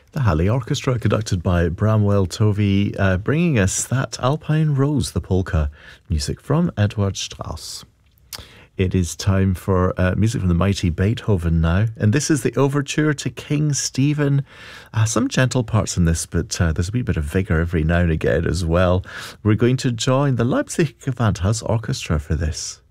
The Halle Orchestra, conducted by Bramwell Tovey, bringing us that Alpine Rose, the polka, music from Edward Strauss. It is time for music from the mighty Beethoven now, and this is the overture to King Stephen. Some gentle parts in this, but there's a wee bit of vigour every now and again as well. We're going to join the Leipzig Gewandhaus Orchestra for this.